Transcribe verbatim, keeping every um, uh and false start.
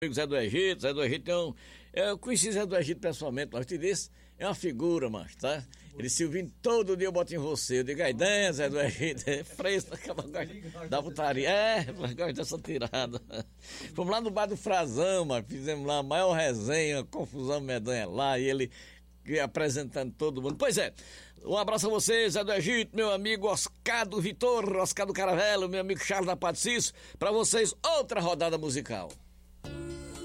Zé do Egito, Zé do Egito é um... Eu conheci Zé do Egito pessoalmente, mas te disse, é uma figura, mas, tá? Ele Silvinho, todo dia eu boto em você, eu digo, aí, Dan, Zé do Egito, é fresco, acaba da putaria, é, gosta dessa tirada. Fomos lá no bar do Frazão, mas fizemos lá a maior resenha, confusão medonha lá, e ele apresentando todo mundo. Pois é, um abraço a você, Zé do Egito, meu amigo Oscar do Vitor, Oscar do Caravelo, meu amigo Charles da Patricis, pra vocês outra rodada musical.